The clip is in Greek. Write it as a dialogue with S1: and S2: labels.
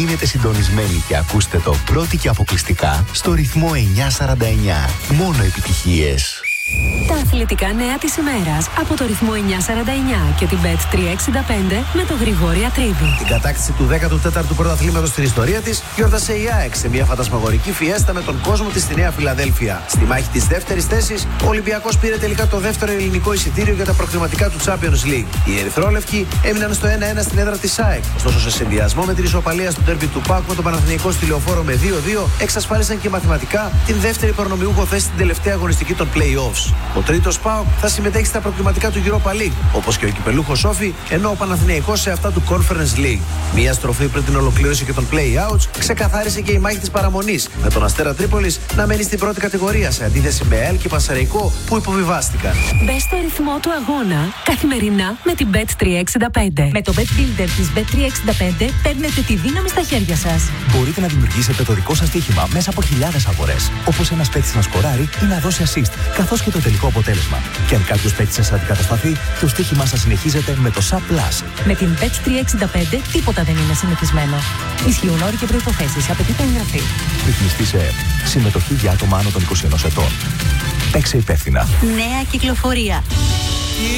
S1: Μείνετε συντονισμένοι και ακούστε το πρώτοι και αποκλειστικά στο ρυθμό 949. Μόνο επιτυχίες.
S2: Τα αθλητικά νέα της ημέρας από το ρυθμό 949 και την Bet365 με τον Γρηγόρη Ατρίδη.
S3: Την κατάκτηση του 14ου πρωταθλήματος στην ιστορία της γιόρτασε η ΑΕΚ σε μια φαντασμαγορική φιέστα με τον κόσμο της στη Νέα Φιλαδέλφια. Στη μάχη της δεύτερης θέσης, ο Ολυμπιακός πήρε τελικά το δεύτερο ελληνικό εισιτήριο για τα προκριματικά του Champions League. Οι ερυθρόλευκοι έμειναν στο 1-1 στην έδρα της ΑΕΚ. Ωστόσο, σε συνδυασμό με την ισοπαλία στο ντέρμπι του ΠΑΟΚ με τον Παναθηναϊκό στη Λεωφόρο με 2-2, εξασφάλισαν και μαθηματικά την δεύτερη προνομιούχο θέση στην τελευταία αγωνιστική των play-offs. Ο τρίτος ΠΑΟΚ θα συμμετέχει στα προκριματικά του Europa League, όπως και ο κυπελούχος Όφη, ενώ ο Παναθηναϊκός σε αυτά του Conference League. Μία στροφή πριν την ολοκλήρωση και των play-outs ξεκαθάρισε και η μάχη της παραμονής, με τον Αστέρα Τρίπολης να μένει στην πρώτη κατηγορία σε αντίθεση με ΕΛ και Πανσεραϊκό που υποβιβάστηκαν.
S2: Μπες στο ρυθμό του αγώνα καθημερινά με την Bet365. Με το Bet Builder της Bet365 παίρνετε τη δύναμη στα χέρια σας.
S1: Μπορείτε να δημιουργήσετε το δικό σας στοίχημα μέσα από χιλιάδες αγορές. Όπως ένας παίκτης να σκοράρει ή να δώσει assist, καθώς και το τελικό αποτέλεσμα. Και αν κάποιος παίκτης σας αντικατασταθεί, το στοίχημά σας συνεχίζεται με το SAP+.
S2: Με την Bet365 τίποτα δεν είναι συνηθισμένο. Ισχύουν όροι και προϋποθέσεις. Απαιτείται εγγραφή.
S1: Ρυθμιστή σε ΕΕΠ. Συμμετοχή για άτομα άνω των 21 ετών. Παίξε υπεύθυνα.
S2: Νέα κυκλοφορία.